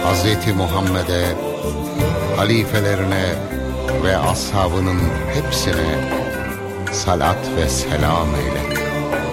Hz. Muhammed'e, halifelerine ve ashabının hepsine salat ve selam eyle.